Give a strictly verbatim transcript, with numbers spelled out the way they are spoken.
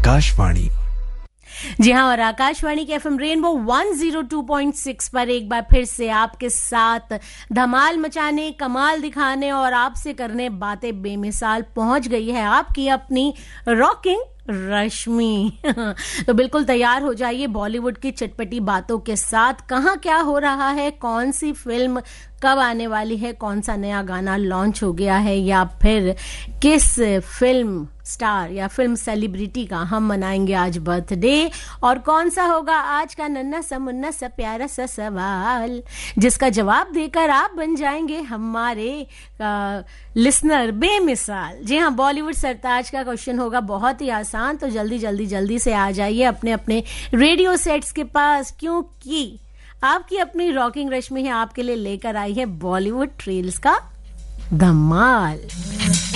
आकाशवाणी। जी हाँ, और आकाशवाणी के एफएम रेनबो एक सौ दो पॉइंट छह पर एक बार फिर से आपके साथ धमाल मचाने, कमाल दिखाने और आपसे करने बातें बेमिसाल पहुंच गई है आपकी अपनी रॉकिंग रश्मि। तो बिल्कुल तैयार हो जाइए बॉलीवुड की चटपटी बातों के साथ। कहाँ क्या हो रहा है, कौन सी फिल्म कब आने वाली है, कौन सा नया गाना लॉन्च हो गया है, या फिर किस फिल्म स्टार या फिल्म सेलिब्रिटी का हम मनाएंगे आज बर्थडे, और कौन सा होगा आज का नन्ना सा मुन्ना सा प्यारा सा सवाल जिसका जवाब देकर आप बन जाएंगे हमारे आ, लिसनर बेमिसाल। जी हाँ, बॉलीवुड सरताज का क्वेश्चन होगा बहुत ही आसान, तो जल्दी जल्दी जल्दी से आ जाइए अपने अपने रेडियो सेट्स के पास, क्योंकि आपकी अपनी रॉकिंग रश्मि है आपके लिए लेकर आई है बॉलीवुड ट्रेल्स का धमाल।